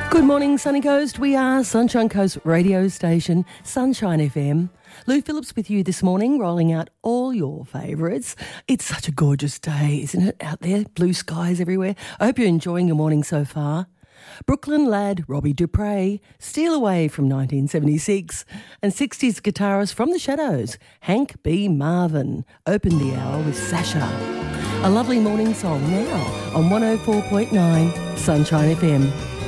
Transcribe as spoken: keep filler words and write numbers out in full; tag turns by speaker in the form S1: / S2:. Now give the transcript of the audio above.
S1: Good morning, Sunny Coast. We are Sunshine Coast radio station, Sunshine F M. Lou Phillips with you this morning, rolling out all your favourites. It's such a gorgeous day, isn't it, out there? Blue skies everywhere. I hope you're enjoying your morning so far. Brooklyn lad Robbie Dupre, Steal Away from nineteen seventy-six, and sixties guitarist from the Shadows, Hank B. Marvin, opened the hour with Sasha. A lovely morning song now on one oh four point nine Sunshine F M.